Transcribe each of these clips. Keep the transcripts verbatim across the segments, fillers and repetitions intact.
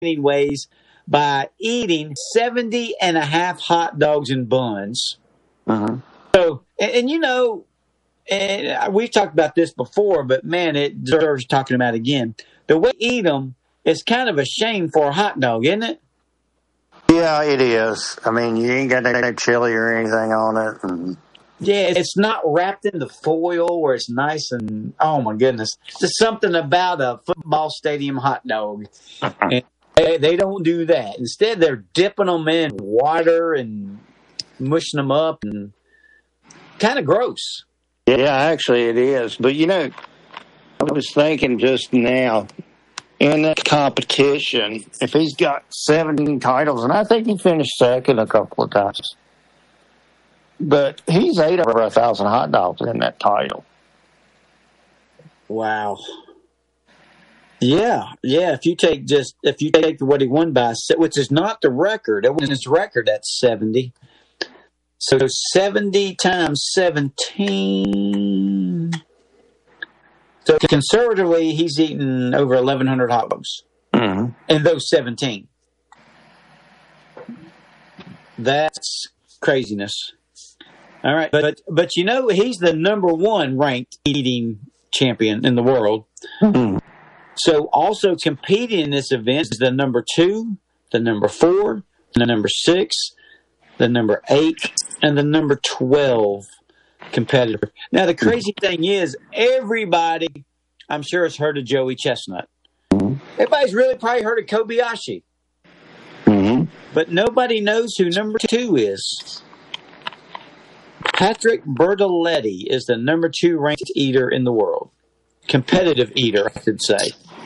ways by eating seventy and a half hot dogs and buns. Uh-huh. So, and, and you know, and we've talked about this before, but man, it deserves talking about again. The way they eat them is kind of a shame for a hot dog, isn't it? Yeah, it is. I mean, you ain't got no chili or anything on it. And yeah, it's not wrapped in the foil where it's nice and, oh my goodness. There's something about a football stadium hot dog. And they, they don't do that. Instead, they're dipping them in water and mushing them up, and kind of gross. Yeah, actually it is. But, you know, I was thinking just now, in that competition, if he's got seventeen titles, and I think he finished second a couple of times, but he's ate over a thousand hot dogs in that title. Wow. Yeah, yeah. If you take just if you take what he won by, which is not the record, it was his record at seventy. So seventy times seventeen. So conservatively, he's eaten over eleven hundred hot dogs, mm-hmm. in those seventeen. That's craziness. All right, but but you know he's the number one ranked eating champion in the world. Mm-hmm. So also competing in this event is the number two, the number four, the number six, the number eight, and the number twelve competitor. Now, the crazy thing is, everybody, I'm sure, has heard of Joey Chestnut. Mm-hmm. Everybody's really probably heard of Kobayashi. Mm-hmm. But nobody knows who number two is. Patrick Bertoletti is the number two ranked eater in the world. Competitive eater, I should say.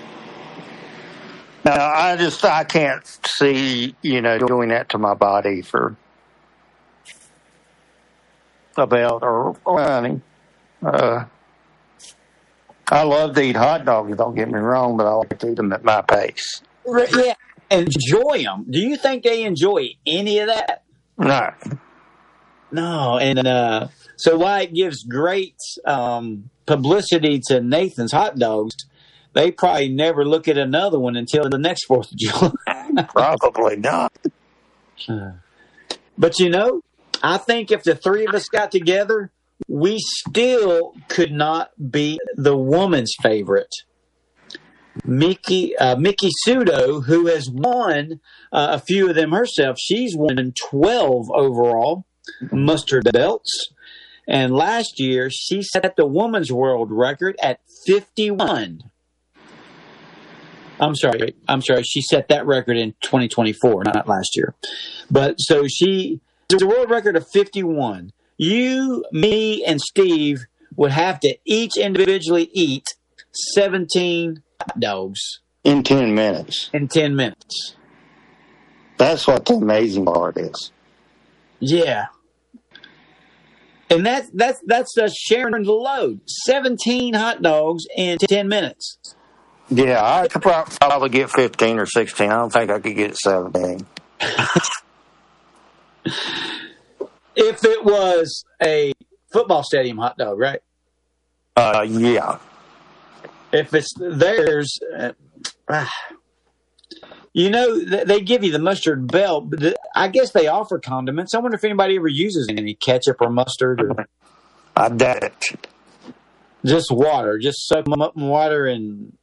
Now, I just, I can't see, you know, doing that to my body for a belt or, or anything. Uh, I love to eat hot dogs, don't get me wrong, but I like to eat them at my pace. Yeah, enjoy them. Do you think they enjoy any of that? No. No, and uh, so why it gives great um, publicity to Nathan's hot dogs, they probably never look at another one until the next fourth of July. Probably not. But, you know, I think if the three of us got together, we still could not beat the woman's favorite, Mickey uh, Mickey Sudo, who has won uh, a few of them herself. She's won twelve overall mustard belts. And last year, she set the woman's world record at fifty-one. I'm sorry. I'm sorry. She set that record in twenty twenty-four, not last year. But so she, there's a world record of fifty-one. You, me, and Steve would have to each individually eat seventeen hot dogs. In ten minutes. In ten minutes. That's what the amazing part is. Yeah. And that's, that's, that's just sharing the load. seventeen hot dogs in ten minutes. Yeah, I could probably get fifteen or sixteen. I don't think I could get seventeen. If it was a football stadium hot dog, right? Uh, yeah. If it's theirs, uh, ah. You know, they give you the mustard belt, but the, I guess they offer condiments. I wonder if anybody ever uses any ketchup or mustard. Or I doubt it. Just water. Just soak them up in water and...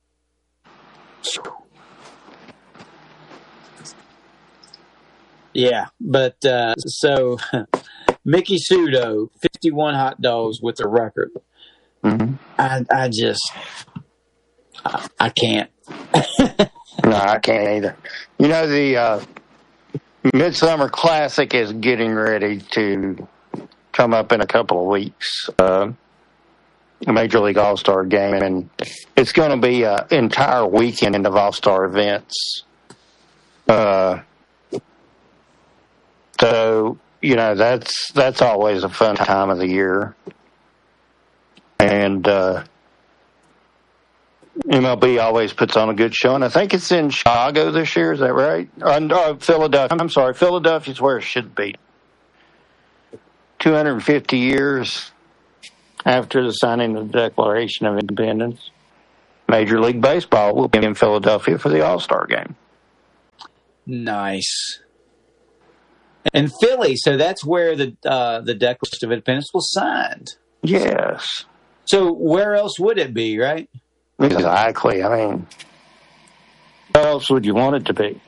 Yeah, but uh, so Mickey Sudo, fifty-one hot dogs with a record. Mm-hmm. I, I just, I, I can't. No, I can't either. You know, the uh, Midsummer Classic is getting ready to come up in a couple of weeks. Uh, a Major League All-Star game, and it's going to be an entire weekend of All-Star events. Uh, so, you know, that's that's always a fun time of the year. And uh, M L B always puts on a good show, and I think it's in Chicago this year. Is that right? Uh, no, Philadelphia. I'm sorry, Philadelphia's where it should be. two hundred fifty years after the signing of the Declaration of Independence, Major League Baseball will be in Philadelphia for the All-Star game. Nice. And Philly, so that's where the uh, the Declaration of Independence was signed. Yes. So where else would it be, right? Exactly. I mean, where else would you want it to be?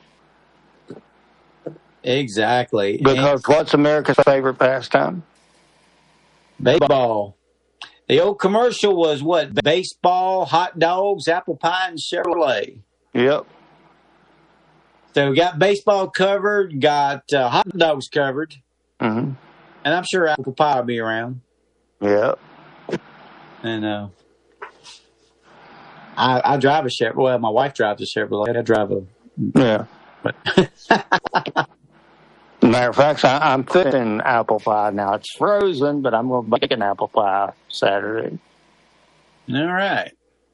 Exactly. Because and what's America's favorite pastime? Baseball. The old commercial was what? Baseball, hot dogs, apple pie, and Chevrolet. Yep. So we got baseball covered, got uh, hot dogs covered, mm-hmm. and I'm sure apple pie will be around. Yep. And uh, I, I drive a Chevrolet. Well, my wife drives a Chevrolet. I drive a yeah. Matter of fact, I, I'm fixing apple pie now. It's frozen, but I'm going to bake an apple pie Saturday. All right.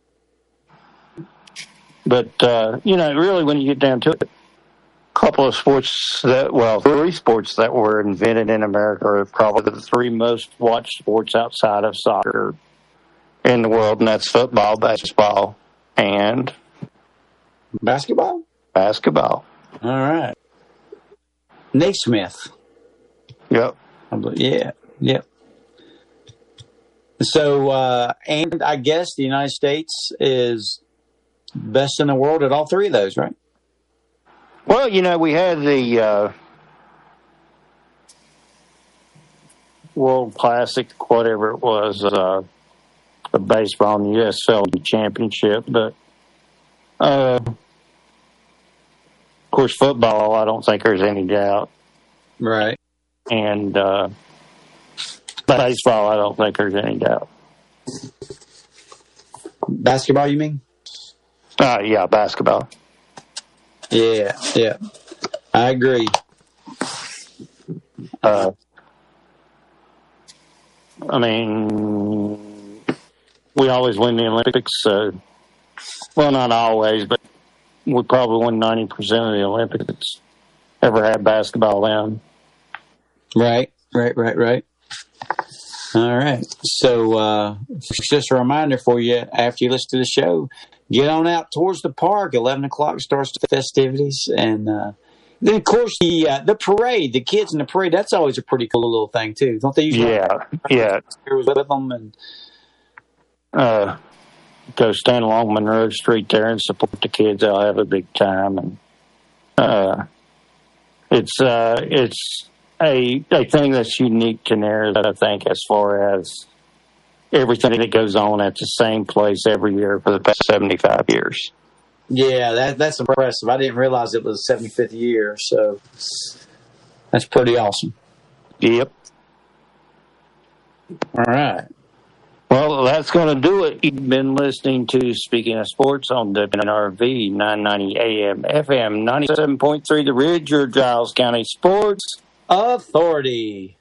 But uh, you know, really, when you get down to it. Couple of sports that, well, three sports that were invented in America are probably the three most watched sports outside of soccer in the world, and that's football, baseball, and basketball. Basketball. All right. Naismith. Yep. Yeah. Yep. So, uh, and I guess the United States is best in the world at all three of those, right? Well, you know, we had the uh, World Classic, whatever it was, uh, the baseball and the U S L championship, but uh, of course, football, I don't think there's any doubt. Right. And uh, baseball, I don't think there's any doubt. Basketball, you mean? Uh, yeah, basketball. Yeah, yeah. I agree. Uh, I mean, we always win the Olympics. So, well, not always, but we probably win ninety percent of the Olympics. Ever had basketball in. Right, right, right, right. All right. So, uh, just a reminder for you, after you listen to the show, get on out towards the park. eleven o'clock starts the festivities. And uh, then, of course, the uh, the parade, the kids in the parade, that's always a pretty cool little thing, too. Don't they usually yeah, yeah. with them and uh, go stand along Monroe Street there and support the kids. They'll have a big time. And uh, it's uh, it's a, a thing that's unique to Nares, I think, as far as everything that goes on at the same place every year for the past seventy-five years. Yeah, that that's impressive. I didn't realize it was the seventy-fifth year, so that's pretty awesome. Yep. All right. Well, that's going to do it. You've been listening to Speaking of Sports on W N R V nine ninety A M, F M ninety-seven point three, The Ridge, your Giles County Sports Authority.